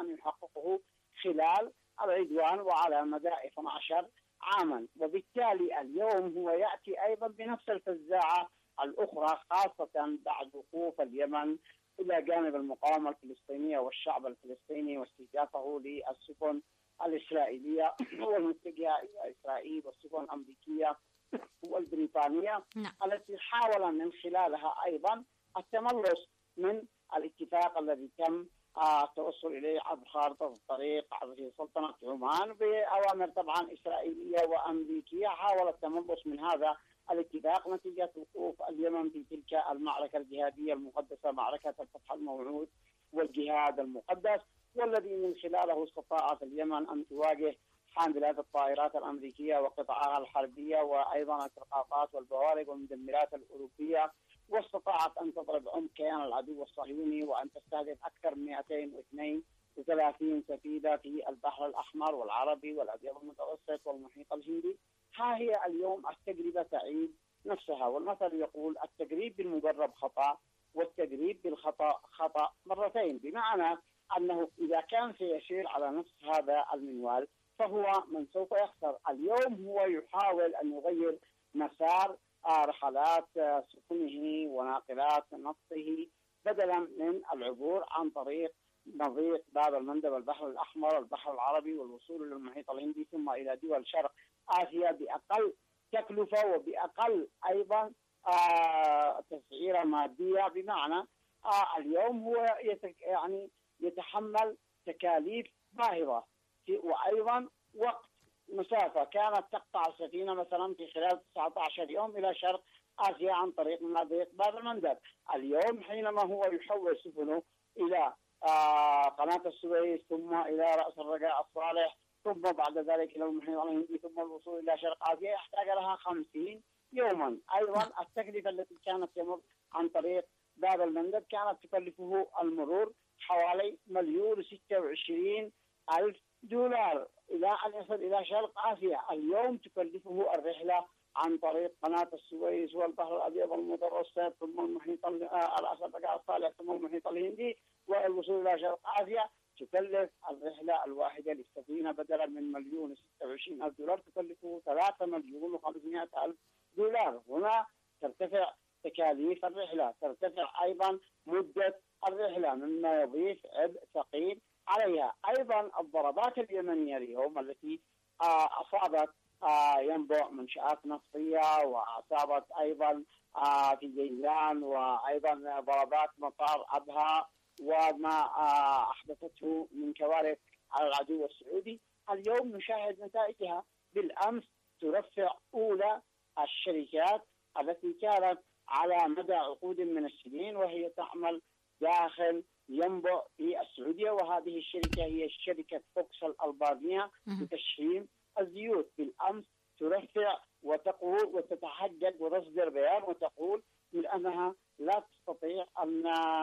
أن يحققه خلال العدوان وعلى مدى 12 عاما. وبالتالي اليوم هو يأتي أيضا بنفس الفزاعة الأخرى، خاصة بعد وقوف اليمن إلى جانب المقاومة الفلسطينية والشعب الفلسطيني واستهدافه للسفن الإسرائيلية والمتجهة إلى إسرائيل والسفن الأمريكية والبريطانية التي حاول من خلالها أيضا التملص من الاتفاق الذي تم التوصل إليه عبر خارطة الطريق عبر سلطنة عمان بأوامر طبعا إسرائيلية وأمريكية. حاول التملص من هذا الاتفاق نتيجة وقوف اليمن في تلك المعركة الجهادية المقدسة، معركة الفتح الموعود والجهاد المقدس، والذي من خلاله استطاعت اليمن أن تواجه حاملات الطائرات الأمريكية وقطعها الحربية وأيضا الفرقاطات والبوارق والمدمرات الأوروبية، واستطاعت أن تضرب عمق كيان العدو الصهيوني وأن تستهدف أكثر من 232 سفينة في البحر الأحمر والعربي والأبيض المتوسط والمحيط الهندي. ها هي اليوم التجربة تعيد نفسها، والمثل يقول التجريب بالمجرب خطأ والتجريب بالخطأ خطأ مرتين، بمعنى أنه إذا كان سيسير على نفس هذا المنوال فهو من سوف يخسر. اليوم هو يحاول أن يغير مسار رحلات سفنه وناقلات نفطه، بدلا من العبور عن طريق مضيق باب المندب البحر الأحمر والبحر العربي والوصول إلى المحيط الهندي ثم إلى دول شرق آسيا بأقل تكلفة وبأقل أيضا تسعيرة مادية. بمعنى اليوم هو يعني يتحمل تكاليف باهظة، وأيضا وقت مسافة كانت تقطع السفينة مثلا في خلال 19 يوم إلى شرق آسيا عن طريق مضيق باب المندب. اليوم حينما هو يحول سفنه إلى قناة السويس ثم إلى رأس الرجاء الصالح ثم بعد ذلك إلى المحيط الهندي ثم الوصول إلى شرق آسيا يحتاج لها 50 يوما. أيضا التكلفة التي كانت تمر عن طريق باب المندب كانت تكلفه المرور حوالي $1,26,000 إلى أن يصل إلى شرق آسيا. اليوم تكلفه الرحلة عن طريق قناة السويس والبحر الأبيض المتوسط ثم المحيط الرجاء الصالح ثم المحيط الهندي والوصول إلى شرق آسيا تكلف الرحلة الواحدة للسفينة بدلا من $1,26,000 تكلفه $3,500,000. هنا ترتفع تكاليف الرحلة، ترتفع أيضا مدة الرحلة، مما يضيف عبء ثقيل عليها. أيضا الضربات اليمنية اليوم التي أصابت ينبع منشآت نفطية وأصابت أيضا في جيزان وأيضا ضربات مطار أبها وما أحدثته من كوارث على العدو السعودي، اليوم نشاهد نتائجها. بالأمس ترفع أولى الشركات التي كانت على مدى عقود من السنين وهي تعمل داخل ينبع في السعودية، وهذه الشركة هي شركة فوكس الألبانية لتشحيم الزيوت. بالأمس ترفع وتقول وتتحجج وتصدر بيان وتقول من أنها لا تستطيع أن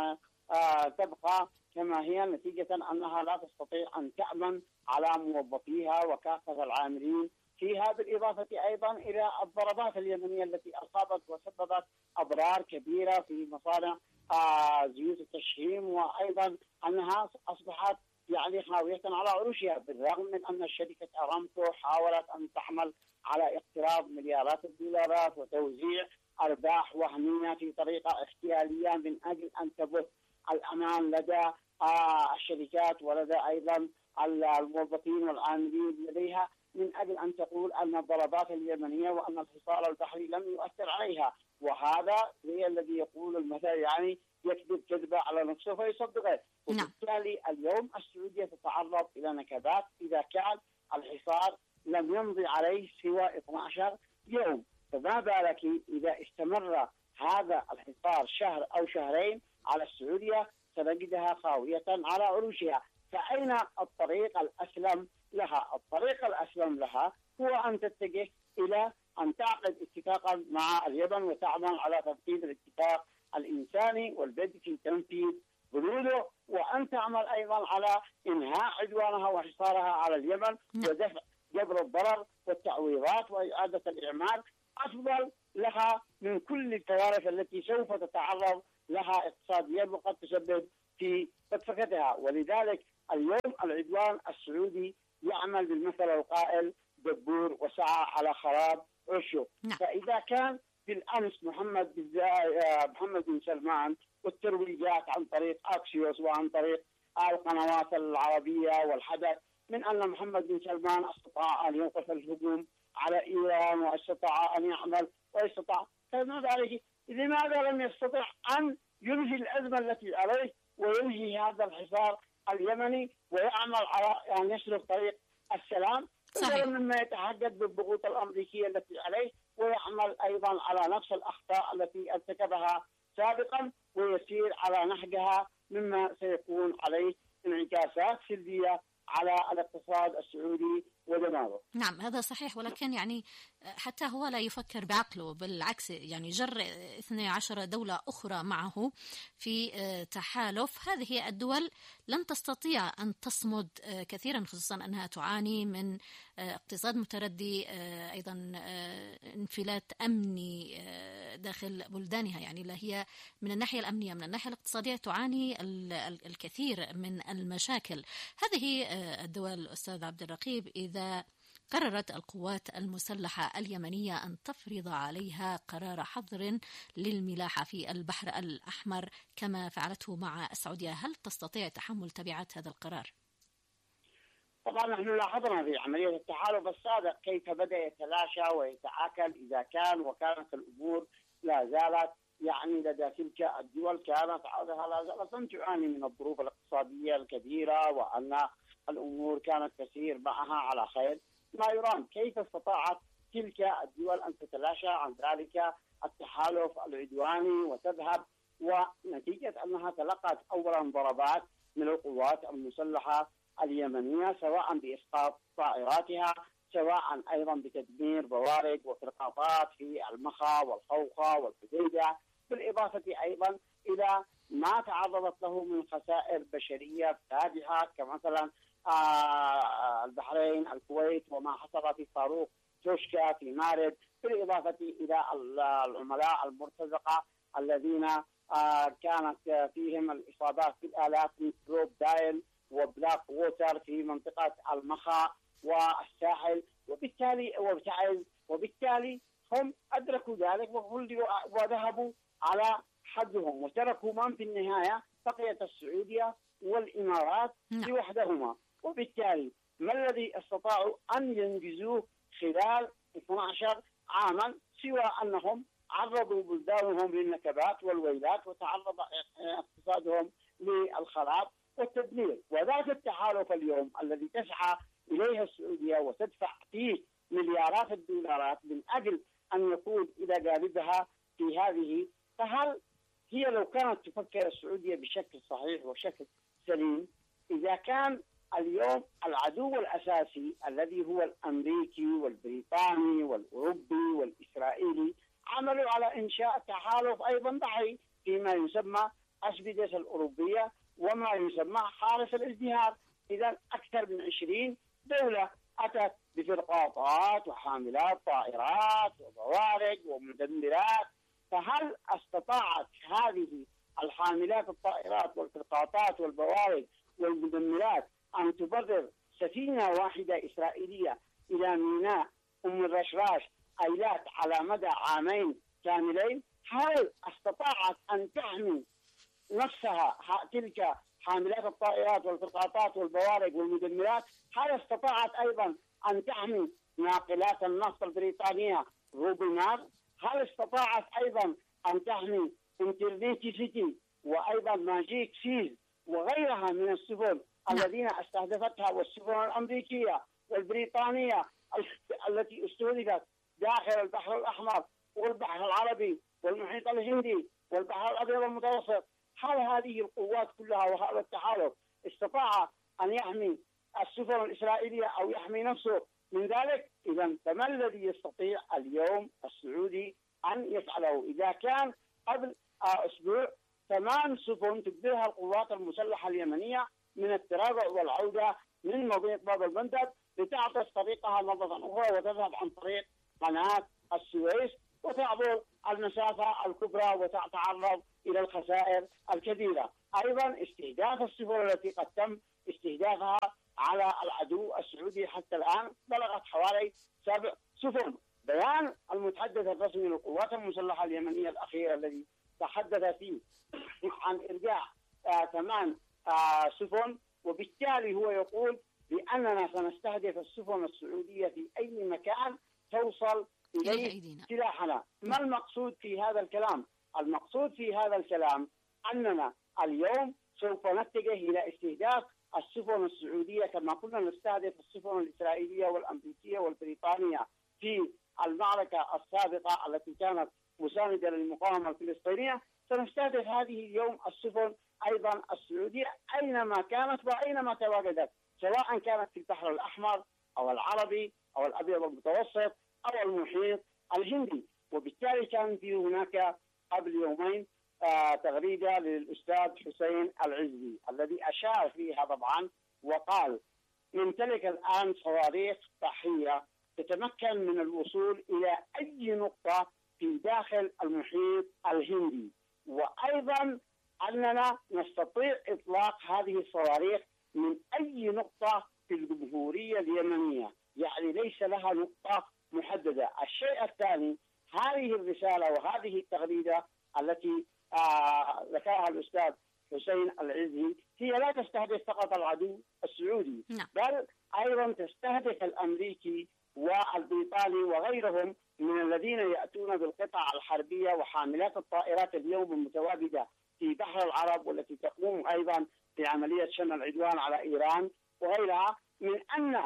تبقى كما هي، نتيجة أنها لا تستطيع أن تأمن على موظفيها وكافة العاملين فيها، بالإضافة أيضا إلى الضربات اليمنية التي أصابت وسببت أضرار كبيرة في مصانع زيوت التشحيم، وأيضا أنها أصبحت يعني خاوية على عروشها، بالرغم من أن شركة أرامكو حاولت أن تعمل على اقتراض مليارات الدولارات وتوزيع أرباح وهمية في طريقة احتيالية من أجل أن تبث الأمان لدى الشركات ولدى أيضا الموظفين والعاملين لديها، من أجل أن تقول أن الضربات اليمنية وأن الحصار البحري لم يؤثر عليها. وهذا هي الذي يقول المثل يعني يكذب كذبة على نفسه فيصدقه. وبالتالي اليوم السعودية تتعرض إلى نكبات إذا كان الحصار لم يمضي عليه سوى 12 يوم، فما بالك إذا استمر هذا الحصار شهر أو شهرين على السعودية سنجدها خاوية على عروشها. فأين الطريق الأسلم لها؟ الطريق الأسلم لها هو أن تتجه إلى أن تعقد اتفاقا مع اليمن وتعمل على تنفيذ الاتفاق الإنساني والبدء في تنفيذ بنوده، وأن تعمل أيضا على إنهاء عدوانها وحصارها على اليمن ودفع جبر الضرر والتعويضات وإعادة الإعمار أفضل لها من كل الكوارث التي سوف تتعرض لها اقتصاديا وقد تسبب في فكفتها. ولذلك اليوم العدوان السعودي يعمل بالمثل القائل دبور وسعى على خراب عشه. فإذا كان بالأمس محمد بن سلمان والترويجات عن طريق أكسيوس وعن طريق القنوات العربية والحدث من أن محمد بن سلمان استطاع أن يوقف الهجوم على إيران واستطاع أن يعمل واستطاع، لماذا لم يستطع أن ينهي الأزمة التي عليه وينهي هذا الحصار اليمني ويعمل على أن يسلك طريق السلام، بدلا مما يتحدث بالضغوط الأمريكية التي عليه ويعمل أيضا على نفس الأخطاء التي ارتكبها سابقا ويسير على نهجها، مما سيكون عليه انعكاسات سلبية على الاقتصاد السعودي ودماره. نعم هذا صحيح، ولكن يعني حتى هو لا يفكر بعقله، بالعكس يعني جر 12 دولة أخرى معه في تحالف. هذه الدول لن تستطيع أن تصمد كثيرا، خصوصا أنها تعاني من اقتصاد متردي، أيضا انفلات أمني داخل بلدانها، يعني لا هي من الناحية الأمنية من الناحية الاقتصادية تعاني الكثير من المشاكل. هذه الدول أستاذ عبد الرقيب إذا قررت القوات المسلحة اليمنية أن تفرض عليها قرار حظر للملاحة في البحر الأحمر كما فعلته مع السعودية، هل تستطيع تحمل تبعات هذا القرار؟ طبعا نحن لاحظنا في عملية التحالف السابق كيف بدأ يتلاشى ويتآكل إذا كان وكانت الأمور لا زالت يعني لدى تلك الدول كانت عادها لا زالت تعاني من الظروف الاقتصادية الكبيرة وأن الأمور كانت تسير معها على خير ما يرام. كيف استطاعت تلك الدول أن تتلاشى عن ذلك التحالف العدواني وتذهب، ونتيجة أنها تلقت أولا ضربات من القوات المسلحة اليمنية سواء بإسقاط طائراتها سواء أيضا بتدمير بوارج وفرقاطات في المخا والخوخة والحديدة، بالإضافة أيضا إلى ما تعرضت له من خسائر بشرية فادحة كمثلا البحرين الكويت وما حصل في صاروخ توشكا في مارب، بالإضافة إلى العملاء المرتزقة الذين كانت فيهم الإصابات بالآلاف من كلوب دايل وبلاك ووتر في منطقة المخا والساحل، وبالتالي هم أدركوا ذلك وذهبوا على حدهم وتركوا من في النهاية بقيت السعودية والإمارات لوحدهما. وبالتالي ما الذي استطاعوا أن ينجزوه خلال 12 عاما سوى أنهم عرضوا بلدانهم للنكبات والويلات وتعرض اقتصادهم للخراب والتدمير. وذات التحالف اليوم الذي تسعى إليها السعودية وتدفع فيه مليارات الدولارات من أجل أن يكون إلى جانبها في هذه، فهل هي لو كانت تفكر السعودية بشكل صحيح وشكل سليم، إذا كان اليوم العدو الأساسي الذي هو الأمريكي والبريطاني والأوروبي والإسرائيلي عملوا على إنشاء تحالف أيضا ضعي فيما يسمى أسبيدس الأوروبية وما يسمى حارس الازدهار، إذا أكثر من 20 دولة أتت بفرقاطات وحاملات طائرات وبوارج ومدمرات، فهل استطاعت هذه الحاملات الطائرات والفرقاطات والبوارج والمدمرات أن تبرر سفينة واحدة إسرائيلية إلى ميناء أم الرشراش أيلات على مدى عامين كاملين؟ هل استطاعت أن تحمي نفسها تلك حاملات الطائرات والفرقاطات والبوارج والمدمرات؟ هل استطاعت أيضا أن تحمي ناقلات النفط البريطانية روبينار؟ هل استطاعت أيضا أن تحمي انترنيتي سيتي وأيضا ماجيك سيز وغيرها من السفن الذين استهدفتها، والسفن الأمريكية والبريطانية التي استهدفت داخل البحر الأحمر والبحر العربي والمحيط الهندي والبحر الأبيض المتوسط؟ هل هذه القوات كلها وهذا التحالف استطاع أن يحمي السفن الإسرائيلية أو يحمي نفسه من ذلك؟ إذا فما الذي يستطيع اليوم السعودي أن يفعله؟ إذا كان قبل أسبوع 8 سفن تجبرها القوات المسلحة اليمنية من التراجع والعودة من مضيق باب المندب لتعطس طريقها مرة أخرى وتذهب عن طريق قناة السويس وتعبر المسافة الكبرى وتتعرض إلى الخسائر الكبيرة. أيضا استهداف السفن التي قد تم استهدافها على العدو السعودي حتى الآن بلغت حوالي 7 سفن. بيان المتحدث الرسمي للقوات المسلحة اليمنية الأخير الذي تحدث فيه عن إرجاع 8 سفن، وبالتالي هو يقول بأننا سنستهدف السفن السعودية في أي مكان توصل إليه سلاحنا. ما المقصود في هذا الكلام؟ المقصود في هذا الكلام أننا اليوم سوف نتجه إلى استهداف السفن السعودية كما كنا نستهدف السفن الإسرائيلية والأمريكية والبريطانية في المعركة السابقة التي كانت مساندة للمقاومة الفلسطينية. سنستهدف هذه اليوم السفن أيضا السعودية أينما كانت وأينما تواجدت، سواء كانت في البحر الأحمر أو العربي أو الأبيض المتوسط أو المحيط الهندي. وبالتالي كان في هناك قبل يومين تغريدة للأستاذ حسين العزي الذي أشار فيها طبعا وقال نمتلك الآن صواريخ بحرية تتمكن من الوصول إلى أي نقطة في داخل المحيط الهندي، وأيضا أننا نستطيع إطلاق هذه الصواريخ من أي نقطة في الجمهورية اليمنية، يعني ليس لها نقطة محددة. الشيء الثاني، هذه الرسالة وهذه التغريدة التي ذكرها الأستاذ حسين العزي هي لا تستهدف فقط العدو السعودي، بل أيضا تستهدف الأمريكي والبريطاني وغيرهم من الذين يأتون بالقطع الحربية وحاملات الطائرات اليوم المتواجدة في بحر العرب، والتي تقوم أيضا بعملية شن العدوان على إيران وغيرها، من أن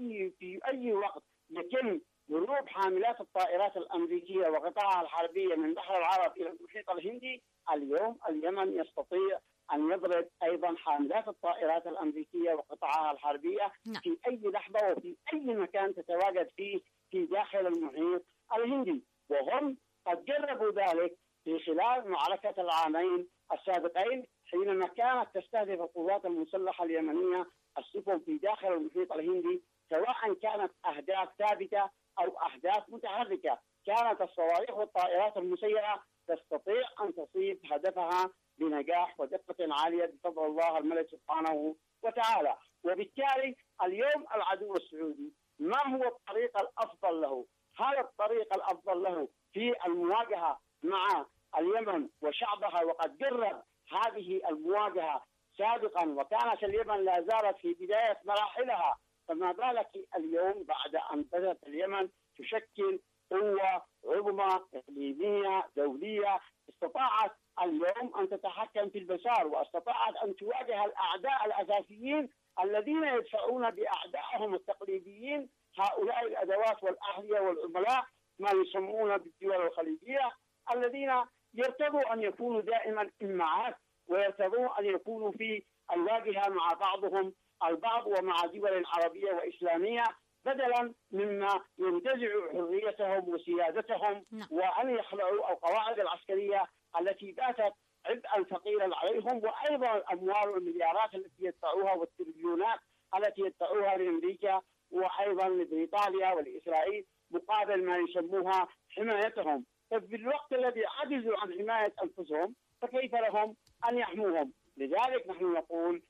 في أي وقت يتم هروب حاملات الطائرات الأمريكية وقطعها الحربية من بحر العرب إلى المحيط الهندي. اليوم اليمن يستطيع أن يضرب أيضا حاملات الطائرات الأمريكية وقطعها الحربية في أي لحظة وفي أي مكان تتواجد فيه في داخل المحيط الهندي، وهم قد جربوا ذلك في خلال معركة العامين السابقين حينما كانت تستهدف القوات المسلحة اليمنية السفن في داخل المحيط الهندي، سواء كانت أهداف ثابتة أو أهداف متحركة. كانت الصواريخ والطائرات المسيرة تستطيع أن تصيب هدفها بنجاح ودقة عالية بفضل الله الملك سبحانه وتعالى. وبالتالي اليوم العدو السعودي ما هو الطريق الأفضل له؟ هل الطريق الأفضل له في المواجهة مع اليمن وشعبها؟ وقد جرب هذه المواجهة سابقا وكانت اليمن لا زالت في بداية مراحلها، فما بالك اليوم بعد أن بدأت اليمن تشكل قوة عظمى إقليمية دولية استطاعت اليوم أن تتحكم في المسار، واستطاعت أن تواجه الأعداء الأساسيين الذين يدفعون بأعدائهم التقليديين هؤلاء الأدوات والأهلية والعملاء ما يسمون بالدول الخليجية، الذين يرتضوا أن يكونوا دائما إمعات ويرتضوا أن يكونوا في الواجهة مع بعضهم البعض ومع دول عربية وإسلامية، بدلا مما ينتزع حريتهم وسيادتهم وأن يخلعوا القواعد العسكرية التي باتت عبئا ثقيلا عليهم، وأيضا الأموال والمليارات التي يدفعوها والتريليونات التي يدفعوها لأمريكا وأيضا لبريطانيا ولإسرائيل مقابل ما يسموها حمايتهم. ففي الوقت الذي عجزوا عن حماية أنفسهم فكيف لهم أن يحموهم؟ لذلك نحن نقول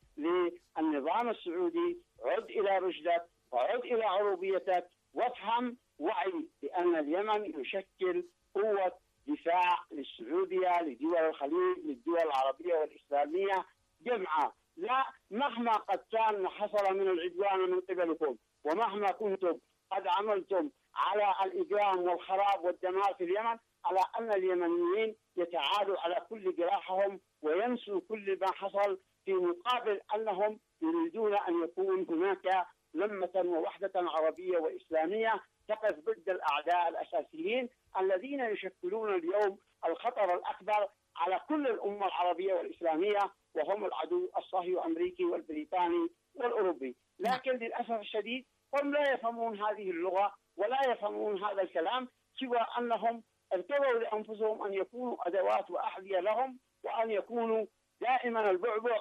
للنظام السعودي عد إلى رشدك وعد إلى عروبيتك وافهم وعي بأن اليمن يشكل قوة دفاع للسعودية لدول الخليج للدول العربية والإسلامية جمعة. لا مهما قد كان حصل من العدوان من قبلكم ومهما كنتم قد عملتم على الإجرام والخراب والدمار في اليمن، على أن اليمنيين يتعالوا على كل جراحهم وينسوا كل ما حصل في مقابل أنهم يريدون أن يكون هناك لمة ووحدة عربية وإسلامية تقف ضد الأعداء الأساسيين الذين يشكلون اليوم الخطر الأكبر على كل الأمة العربية والإسلامية، وهم العدو الصهيوني والأمريكي والبريطاني والأوروبي. لكن للأسف الشديد هم لا يفهمون هذه اللغة ولا يفهمون هذا الكلام، سوى أنهم ارتضوا لأنفسهم أن يكونوا أدوات وأحذية لهم وأن يكونوا دائما البعبع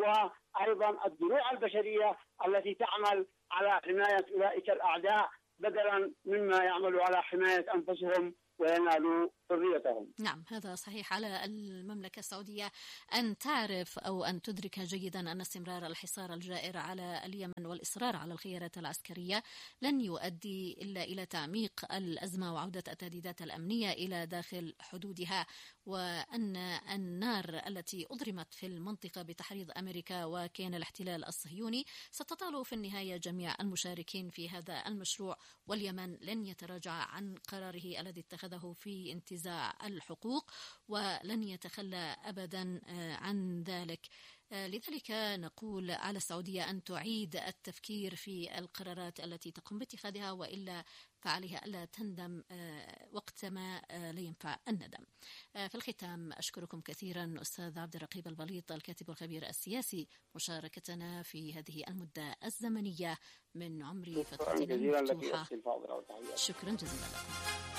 وأيضا الدروع البشرية التي تعمل على حماية أولئك الأعداء بدلا مما يعملوا على حماية أنفسهم وينالوا حريتهم. نعم، هذا صحيح. على المملكة السعودية أن تعرف أو أن تدرك جيدا أن استمرار الحصار الجائر على اليمن والإصرار على الخيارات العسكرية لن يؤدي إلا إلى تعميق الأزمة وعودة التهديدات الأمنية إلى داخل حدودها، وأن النار التي أضرمت في المنطقة بتحريض أمريكا وكيان الاحتلال الصهيوني ستطال في النهاية جميع المشاركين في هذا المشروع، واليمن لن يتراجع عن قراره الذي اتخذه في انتزاع الحقوق ولن يتخلى أبدا عن ذلك. لذلك نقول على السعودية أن تعيد التفكير في القرارات التي تقوم باتخاذها، وإلا فعليها ألا تندم وقتما لا ينفع الندم. في الختام أشكركم كثيرا أستاذ عبد الرقيب البليط الكاتب والخبير السياسي مشاركتنا في هذه المدة الزمنية من عمر فترتنا المفتوحة. شكرا جزيلا لك. شكرا جزيلا لكم.